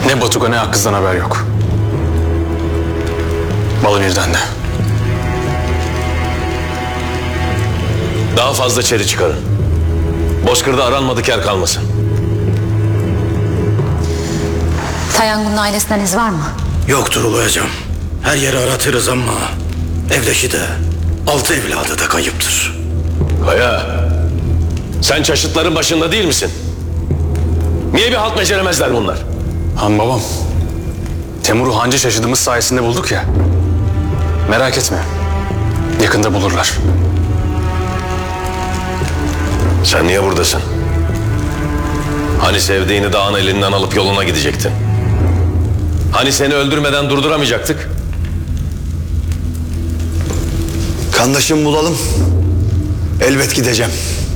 Ne Batuka ne Hakkız'dan haber yok. Balımir'den de. Daha fazla çeri çıkarın. Bozkır'da aranmadık yer kalmasın. Tayangun'un ailesinden iz var mı? Yoktur Ulu hocam. Her yeri aratırız ama evdeki de 6 evladı da kayıptır. Kaya, sen çaşıtların başında değil misin? Niye bir halt beceremezler bunlar? Han babam, Temur'u hancı şaşırdığımız sayesinde bulduk ya. Merak etme, yakında bulurlar. Sen niye buradasın? Hani sevdiğini dağın elinden alıp yoluna gidecektin? Hani seni öldürmeden durduramayacaktık? Kardeşim bulalım. Elbet gideceğim.